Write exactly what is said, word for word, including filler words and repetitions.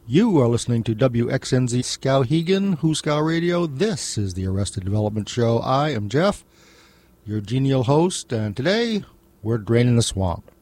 You are listening to W X N Z Skowhegan, Hooskow Radio. This is the Arrested Development Show. I am Jeff, your genial host, and today we're draining the swamp.